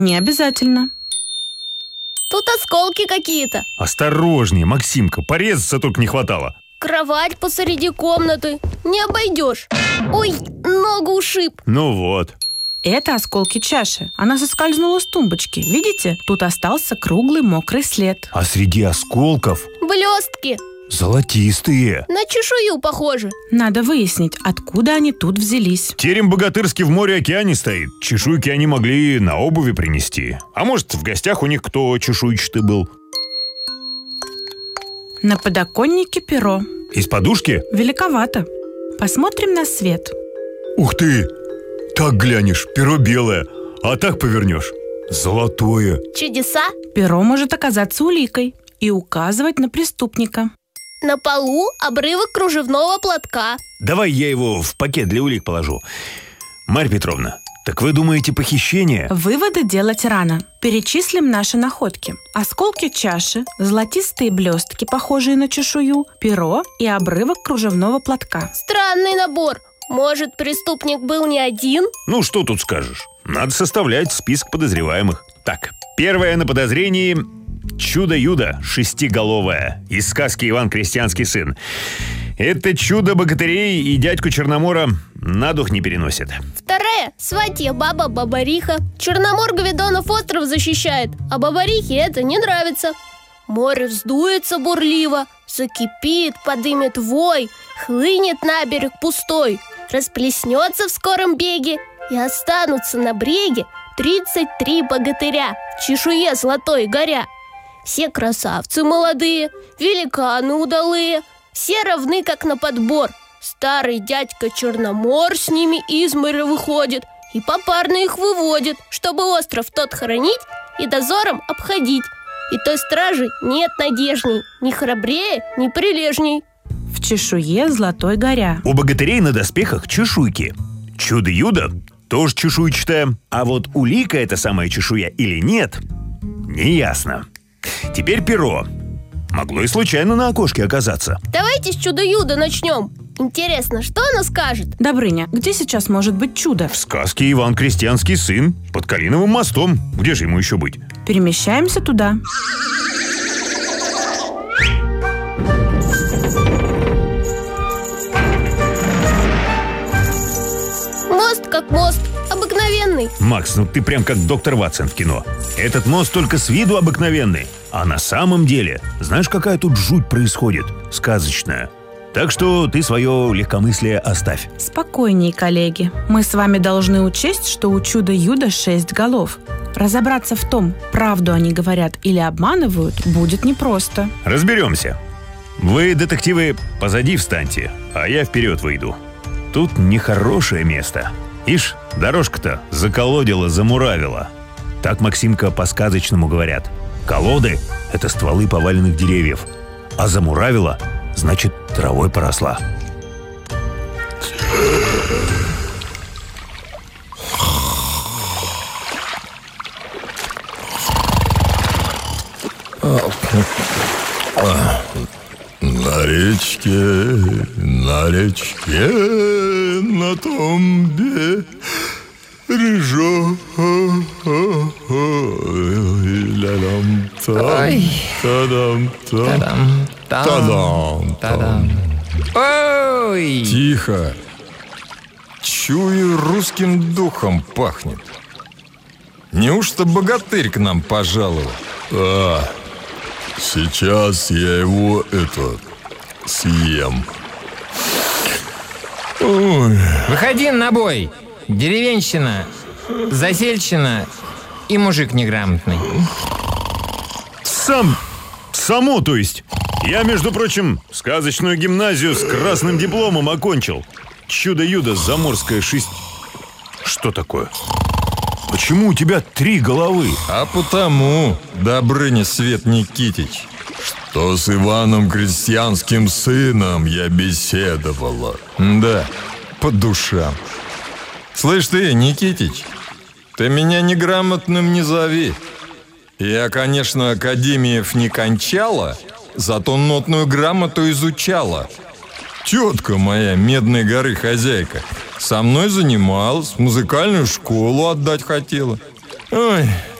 Не обязательно. Тут осколки какие-то. Осторожнее, Максимка, порезаться только не хватало. Кровать посреди комнаты. Не обойдешь. Ой, ногу ушиб. Ну вот. Это осколки чаши. Она соскользнула с тумбочки. Видите? Тут остался круглый мокрый след. А среди осколков Блестки. золотистые. На чешую похожи. Надо выяснить, откуда они тут взялись. Терем богатырский в море-океане стоит. Чешуйки они могли на обуви принести. А может, в гостях у них кто чешуйчатый был. На подоконнике перо. Из подушки? Великовато. Посмотрим на свет. Ух ты! Так глянешь, перо белое, а так повернешь золотое. Чудеса. Перо может оказаться уликой и указывать на преступника. На полу обрывок кружевного платка. Давай я его в пакет для улик положу. Марья Петровна, так вы думаете похищение? Выводы делать рано. Перечислим наши находки. Осколки чаши, золотистые блестки, похожие на чешую, перо и обрывок кружевного платка. Странный набор. Может, преступник был не один? Ну, что тут скажешь? Надо составлять список подозреваемых. Так, первое на подозрении – чудо-юдо шестиголовое из сказки «Иван Крестьянский сын». Это чудо богатырей и дядьку Черномора на дух не переносит. Вторая – сватья баба Бабариха. Черномор Гвидонов остров защищает, а Бабарихе это не нравится. Море вздуется бурливо, закипит, подымет вой, хлынет на берег пустой, расплеснется в скором беге, и останутся на бреге 33 богатыря в чешуе золотой горя. Все красавцы молодые, великаны удалые, все равны, как на подбор. Старый дядька Черномор с ними из моря выходит и попарно их выводит, чтобы остров тот хоронить и дозором обходить. И той стражи нет надежней, ни храбрее, ни прилежней. В чешуе золотой горя. У богатырей на доспехах чешуйки. Чудо-юдо тоже чешуйчатая. А вот улика эта самая чешуя или нет, неясно. Теперь перо. Могло и случайно на окошке оказаться. Давайте с чудо-юдо начнем. Интересно, что она скажет? Добрыня, где сейчас может быть чудо? В сказке «Иван Крестьянский сын» под Калиновым мостом. Где же ему еще быть? Перемещаемся туда. Мост как мост, обыкновенный. Макс, ну ты прям как доктор Ватсон в кино. Этот мост только с виду обыкновенный, а на самом деле, знаешь, какая тут жуть происходит? Сказочная. Так что ты свое легкомыслие оставь. Спокойнее, коллеги. Мы с вами должны учесть, что у чудо-юдо 6 голов. Разобраться в том, правду они говорят или обманывают, будет непросто. Разберемся. Вы, детективы, позади встаньте, а я вперед выйду. Тут нехорошее место. Ишь, дорожка-то заколодила, замуравила. Так, Максимка, по-сказочному говорят. Колоды – это стволы поваленных деревьев, а замуравила – значит, травой поросла. На речке, на тумбе рыжо. Ой! Тихо. Чую, русским духом пахнет. Неужто богатырь к нам пожаловал? Сейчас я его, съем. Ой. Выходи на бой! Деревенщина, засельщина и мужик неграмотный. Само, то есть. Я, между прочим, сказочную гимназию с красным дипломом окончил. Чудо-юдо заморская Что такое? Почему у тебя 3 головы? А потому, Добрыня Свет Никитич, что с Иваном Крестьянским сыном я беседовала. Да, по душам. Слышь ты, Никитич, ты меня неграмотным не зови. Я, конечно, академиев не кончала, зато нотную грамоту изучала. Тетка моя, Медной горы хозяйка, со мной занималась, музыкальную школу отдать хотела. Ой,